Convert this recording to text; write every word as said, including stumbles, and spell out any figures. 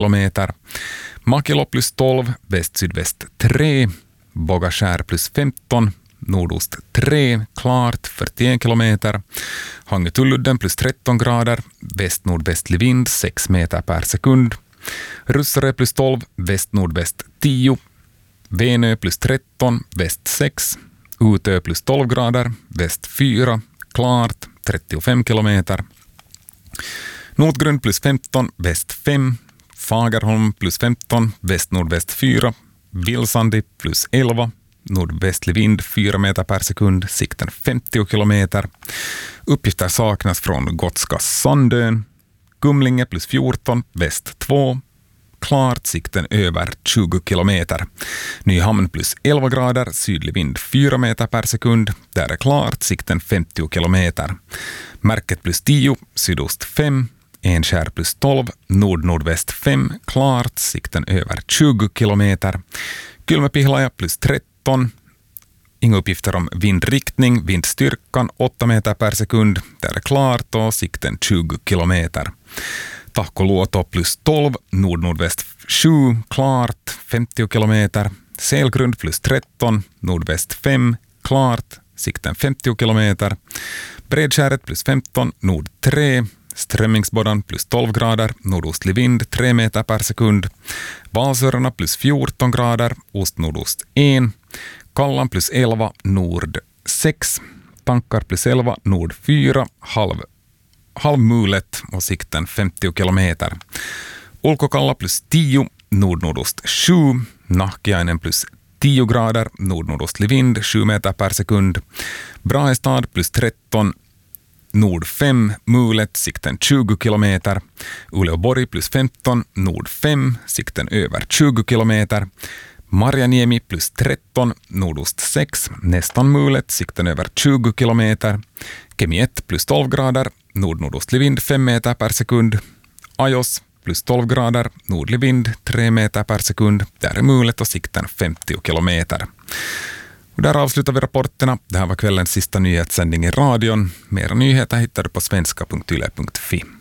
kilometer. Makilo plus tolv, väst-sydväst tre. Bogaskär plus femton, nordost tre, klart fyrtioen kilometer. Hangötulludden plus tretton grader, väst-nordvästlig vind sex meter per sekund. Russare plus tolv, väst-nordväst tio. Venö plus tretton, väst sex. Utö plus tolv grader, väst fyra, klart trettiofem kilometer. Nordgrund plus femton, väst fem. Fagerholm plus femton, väst-nordväst fyra. Vilsandi plus elva, nordvästlig vind fyra meter per sekund, sikten femtio kilometer. Uppgifter saknas från Gotska Sandön. Gumlinge plus fjorton, väst två. Klart, sikten över tjugo kilometer. Nyhamn plus elva grader, sydlig vind fyra meter per sekund. Där är klart, sikten femtio kilometer. Märket plus tio, sydost fem. Enskär plus tolv, nord-nordväst fem, klart, sikten över tjugo kilometer. Kylmäpihlaja plus tretton, inga uppgifter om vindriktning, vindstyrkan åtta meter per sekund, där är klart och sikten tjugo kilometer. Tahkoluoto plus tolv, nord-nordväst sju, klart, femtio kilometer. Selgrund plus tretton, nordväst fem, klart, sikten femtio kilometer. Bredskäret plus femton, nord tre. Strömmingsbodan plus tolv grader, nordostlig vind tre meter per sekund. Valsörarna plus fjorton grader, ost-nordost en. Kallan plus elva, nord sex. Tankar plus elva, nord fyra. Halv, halvmulet och sikten femtio kilometer. Ulkokalla plus tio, nord-nordost sju. Nahkiainen plus tio grader, nord-nordostlig vind sju meter per sekund. Brahestad plus tretton, nord fem, mulet, sikten tjugo kilometer. Uleåborg plus femton, nord fem, sikten över tjugo kilometer. Marjaniemi plus tretton, nordost sex, nästan mulet, sikten över tjugo kilometer. Kemi ett plus tolv grader, nord-nordostlig vind fem meter per sekund. Ajos plus tolv grader, nordlig vind tre meter per sekund. Där är mulet och sikten femtio kilometer. Och där avslutar vi rapporterna. Det här var kvällens sista nyhetssändning i radion. Mera nyheter hittar du på svenska punkt yle punkt fi.